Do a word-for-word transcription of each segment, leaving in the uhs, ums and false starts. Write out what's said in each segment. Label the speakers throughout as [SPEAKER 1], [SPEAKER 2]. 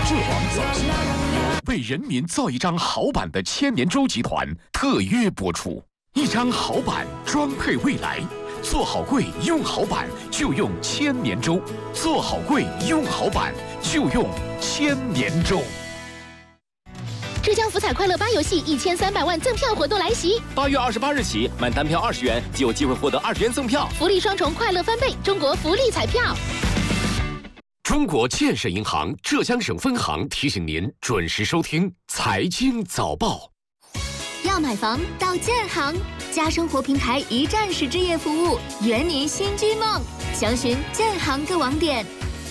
[SPEAKER 1] 这王早新闻为人民造一张好版的千年舟集团特约播出，一张好版装配未来。做好柜用好版就用千年舟，做好柜用好版就用千年舟。
[SPEAKER 2] 浙江福彩快乐八游戏一千三百万赠票活动来袭，
[SPEAKER 3] 八月二十八日起，满单票二十元即有机会获得二十元赠票，
[SPEAKER 2] 福利双重，快乐翻倍！中国福利彩票。
[SPEAKER 1] 中国建设银行浙江省分行提醒您准时收听财经早报。
[SPEAKER 4] 要买房到建行，家生活平台一站式置业服务，圆您新居梦。详询建行各网点。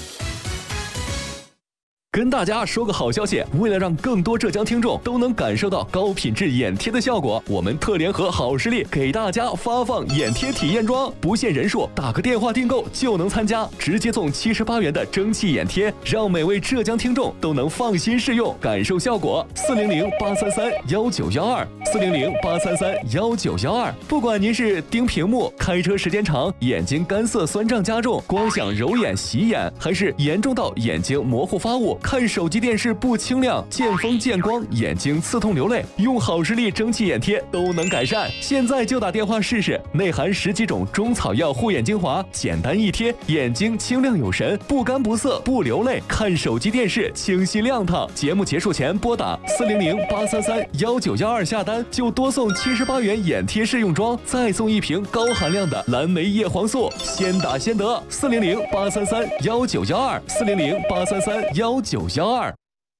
[SPEAKER 5] 跟大家说个好消息，为了让更多浙江听众都能感受到高品质眼贴的效果，我们特联合好视力给大家发放眼贴体验装，不限人数，打个电话订购就能参加，直接送七十八元的蒸汽眼贴，让每位浙江听众都能放心试用，感受效果。四零零八三三幺九幺二，四零零八三三幺九幺二。不管您是盯屏幕、开车时间长、眼睛干涩酸胀加重、光想揉眼洗眼，还是严重到眼睛模糊发雾、看手机电视不清亮、见风见光、眼睛刺痛流泪，用好视力蒸汽眼贴都能改善。现在就打电话试试，内含十几种中草药护眼精华，简单一贴，眼睛清亮有神，不干不涩不流泪，看手机电视清晰亮堂。节目结束前拨打四零零八三三幺九幺二下单，就多送七十八元眼贴试用装，再送一瓶高含量的蓝莓叶黄素，先打先得。四零零八三三幺九幺二，四零零八三三幺九幺二。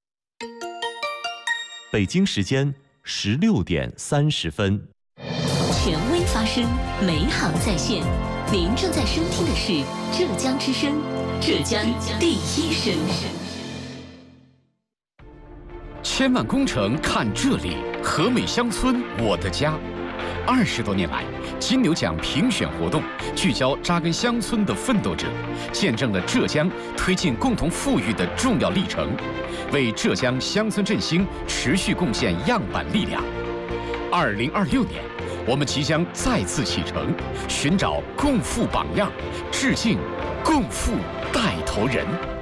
[SPEAKER 6] 北京时间十六点三十分。
[SPEAKER 7] 权威发声，美好在线。您正在收听的是浙江之声，浙江第一声。
[SPEAKER 1] 千万工程看这里，和美乡村我的家。二十多年来，金牛奖评选活动聚焦扎根乡村的奋斗者，见证了浙江推进共同富裕的重要历程，为浙江乡村振兴持续贡献样板力量。二零二六年，我们即将再次启程，寻找共富榜样，致敬共富带头人。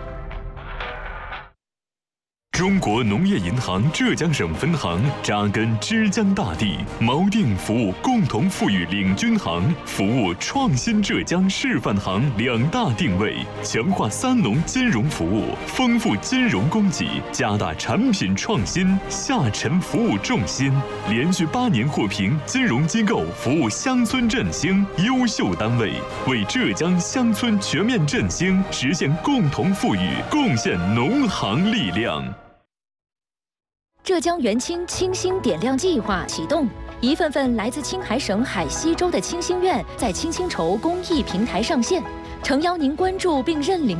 [SPEAKER 8] 中国农业银行浙江省分行扎根之江大地，锚定服务共同富裕领军行、服务创新浙江示范行两大定位，强化三农金融服务，丰富金融供给，加大产品创新，下沉服务重心，连续八年获评金融机构服务乡村振兴优秀单位，为浙江乡村全面振兴实现共同富裕贡献农行力量。
[SPEAKER 9] 浙江元清清新点亮计划启动，一份份来自青海省海西州的清新苑在清新筹公益平台上线，诚邀您关注并认领。